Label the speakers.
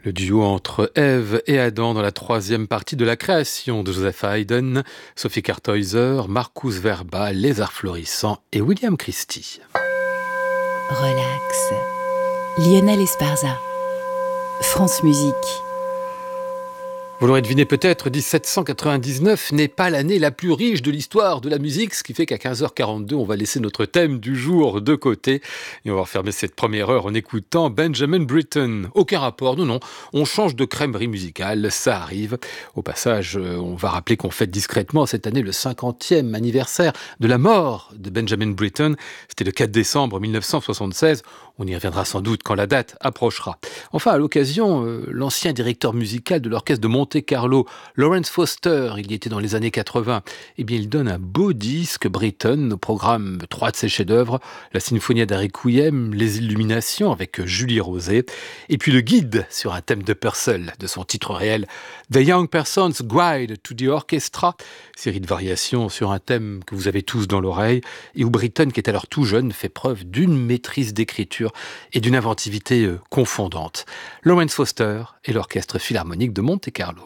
Speaker 1: Le duo entre Ève et Adam dans la troisième partie de la création de Joseph Haydn, Sophie Karthäuser, Marcus Verba, Les Arts Florissants et William Christie.
Speaker 2: Relax. Lionel Esparza. France Musique.
Speaker 1: Vous l'aurez deviné peut-être, 1799 n'est pas l'année la plus riche de l'histoire de la musique, ce qui fait qu'à 15h42, on va laisser notre thème du jour de côté et on va refermer cette première heure en écoutant Benjamin Britten. Aucun rapport, non, on change de crèmerie musicale, ça arrive. Au passage, on va rappeler qu'on fête discrètement cette année le 50e anniversaire de la mort de Benjamin Britten. C'était le 4 décembre 1976. On y reviendra sans doute quand la date approchera. Enfin, à l'occasion, l'ancien directeur musical de l'orchestre de Monte-Carlo, Lawrence Foster, il y était dans les années 80, eh bien, il donne un beau disque Britten au programme 3 de ses chefs-d'œuvre, la Sinfonia da Requiem, Les Illuminations avec Julie Rosé, et puis le guide sur un thème de Purcell, de son titre réel, The Young Person's Guide to the Orchestra, série de variations sur un thème que vous avez tous dans l'oreille, et où Britten, qui est alors tout jeune, fait preuve d'une maîtrise d'écriture et d'une inventivité confondante. Lawrence Foster et l'Orchestre Philharmonique de Monte-Carlo.